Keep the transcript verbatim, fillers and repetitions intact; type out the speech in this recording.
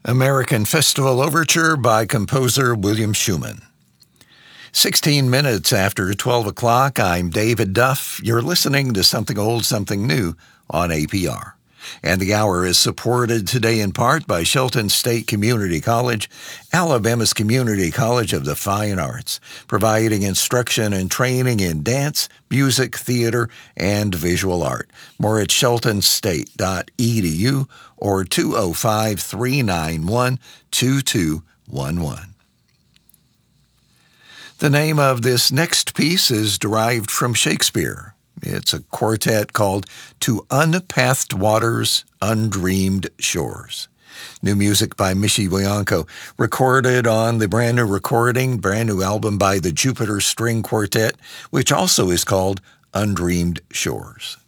American Festival Overture by composer William Schumann. sixteen minutes after twelve o'clock, I'm David Duff. You're listening to Something Old, Something New on A P R. And the hour is supported today in part by Shelton State Community College, Alabama's community college of the fine arts, providing instruction and training in dance, music, theater, and visual art. More at shelton state dot e d u or two oh five, three nine one, two two one one. The name of this next piece is derived from Shakespeare. It's a quartet called To Unpathed Waters, Undreamed Shores. New music by Mishi Wianco, recorded on the brand new recording, brand new album by the Jupiter String Quartet, which also is called Undreamed Shores.